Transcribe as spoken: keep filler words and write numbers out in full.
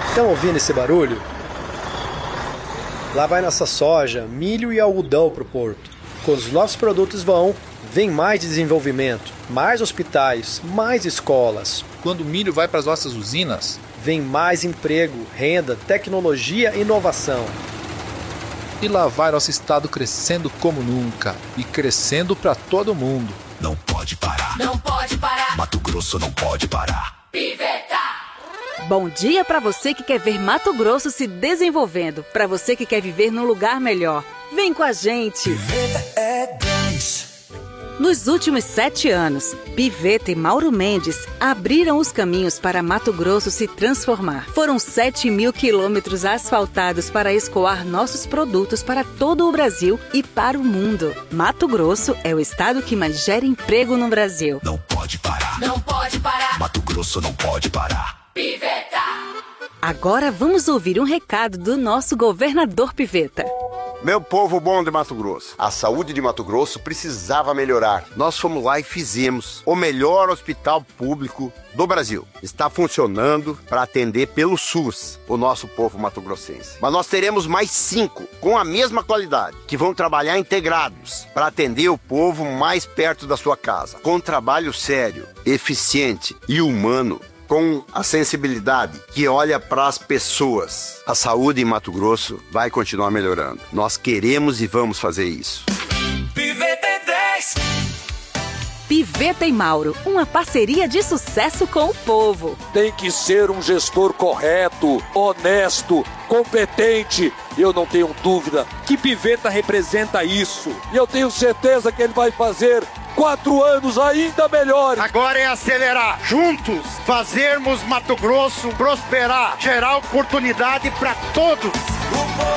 Estão ouvindo esse barulho? Lá vai nossa soja, milho e algodão pro porto. Quando os nossos produtos vão, vem mais desenvolvimento, mais hospitais, mais escolas. Quando o milho vai para as nossas usinas, vem mais emprego, renda, tecnologia e inovação. E lá vai nosso estado crescendo como nunca. E crescendo para todo mundo. Não pode parar. Não pode parar. Mato Grosso não pode parar. Piveta! Bom dia para você que quer ver Mato Grosso se desenvolvendo. Para você que quer viver num lugar melhor. Vem com a gente! Piveta é dez. Nos últimos sete anos, Piveta e Mauro Mendes abriram os caminhos para Mato Grosso se transformar. Foram sete mil quilômetros asfaltados para escoar nossos produtos para todo o Brasil e para o mundo. Mato Grosso é o estado que mais gera emprego no Brasil. Não pode parar. Não pode parar. Mato Grosso não pode parar. Piveta! Agora vamos ouvir um recado do nosso governador Piveta. Meu povo bom de Mato Grosso, a saúde de Mato Grosso precisava melhorar. Nós fomos lá e fizemos o melhor hospital público do Brasil. Está funcionando para atender pelo SUS o nosso povo mato-grossense. Mas nós teremos mais cinco com a mesma qualidade, que vão trabalhar integrados para atender o povo mais perto da sua casa, com trabalho sério, eficiente e humano, com a sensibilidade que olha para as pessoas. A saúde em Mato Grosso vai continuar melhorando. Nós queremos e vamos fazer isso. Piveta é dez. Piveta e Mauro, uma parceria de sucesso com o povo. Tem que ser um gestor correto, honesto, competente. Eu não tenho dúvida que Piveta representa isso. E eu tenho certeza que ele vai fazer quatro anos ainda melhor. Agora é acelerar, juntos, fazermos Mato Grosso prosperar, gerar oportunidade para todos.